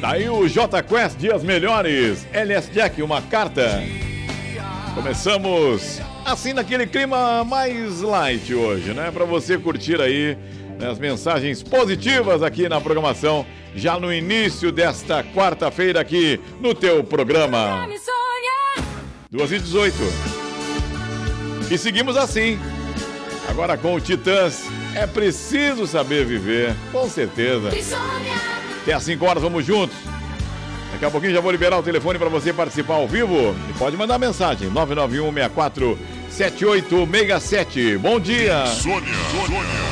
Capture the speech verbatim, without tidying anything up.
Daí o J Quest Dias Melhores, L S Jack, uma carta. Começamos assim naquele clima mais light hoje, né? Pra você curtir aí, né, as mensagens positivas aqui na programação, já no início desta quarta-feira aqui no teu programa. duas e dezoito. E seguimos assim. Agora com o Titãs, é preciso saber viver, com certeza. Até às cinco horas, vamos juntos. Daqui a pouquinho já vou liberar o telefone para você participar ao vivo. E pode mandar mensagem, nove nove um seis quatro sete oito seis sete. Bom dia. Sônia. Sônia.